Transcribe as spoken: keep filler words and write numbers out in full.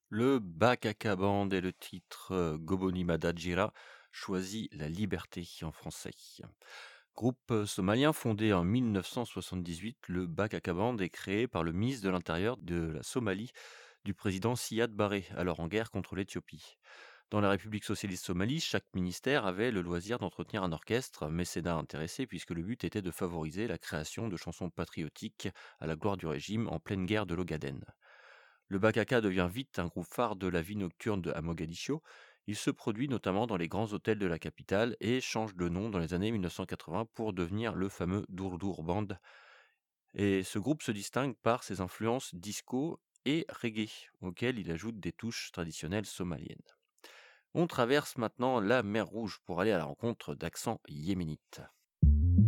Le Bakaka Band et le titre euh, Goboni Madajira choisit la liberté en français. Groupe euh, somalien fondé en mille neuf cent soixante-dix-huit, le Bakaka Band est créé par le ministre de l'Intérieur de la Somalie du président Siad Barre, alors en guerre contre l'Éthiopie. Dans la République socialiste somalie, chaque ministère avait le loisir d'entretenir un orchestre, mécénat intéressé puisque le but était de favoriser la création de chansons patriotiques à la gloire du régime en pleine guerre de l'Ogaden. Le Bakaka devient vite un groupe phare de la vie nocturne de à Mogadiscio. Il se produit notamment dans les grands hôtels de la capitale et change de nom dans les années mille neuf cent quatre-vingts pour devenir le fameux Durdur Band. Et ce groupe se distingue par ses influences disco et reggae, auxquelles il ajoute des touches traditionnelles somaliennes. On traverse maintenant la mer Rouge pour aller à la rencontre d'accents yéménites.